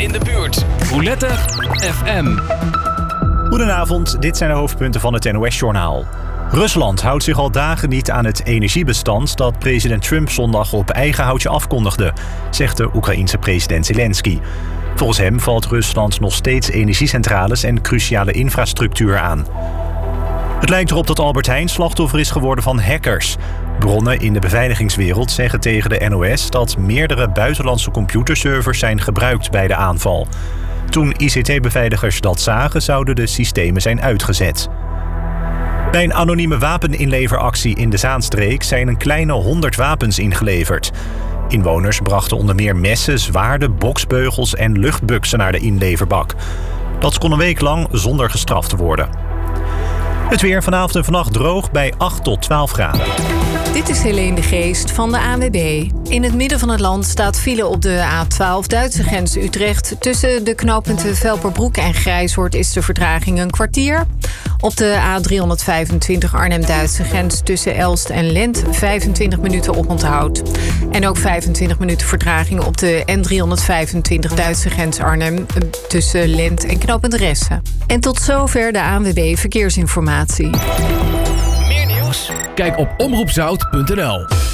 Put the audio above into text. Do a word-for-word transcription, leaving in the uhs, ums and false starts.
in de buurt. Roulette F M. Goedenavond, dit zijn de hoofdpunten van het N O S-journaal. Rusland houdt zich al dagen niet aan het energiebestand dat president Trump zondag op eigen houtje afkondigde, zegt de Oekraïense president Zelensky. Volgens hem valt Rusland nog steeds energiecentrales en cruciale infrastructuur aan. Het lijkt erop dat Albert Heijn slachtoffer is geworden van hackers. Bronnen in de beveiligingswereld zeggen tegen de N O S dat meerdere buitenlandse computerservers zijn gebruikt bij de aanval. Toen I C T-beveiligers dat zagen, zouden de systemen zijn uitgezet. Bij een anonieme wapeninleveractie in de Zaanstreek zijn een kleine honderd wapens ingeleverd. Inwoners brachten onder meer messen, zwaarden, boksbeugels en luchtbuksen naar de inleverbak. Dat kon een week lang zonder gestraft worden. Het weer vanavond en vannacht droog bij acht tot twaalf graden. Dit is Helene de Geest van de A N W B. In het midden van het land staat file op de A twaalf Duitse grens Utrecht. Tussen de knooppunten Velperbroek en Grijshoort is de vertraging een kwartier. Op de A driehonderdvijfentwintig Arnhem-Duitse grens tussen Elst en Lent vijfentwintig minuten oponthoud. En ook vijfentwintig minuten vertraging op de N driehonderdvijfentwintig Duitse grens Arnhem tussen Lent en knooppunt Ressen. En tot zover de A N W B Verkeersinformatie. Meer nieuws? Kijk op omroep zout punt n l.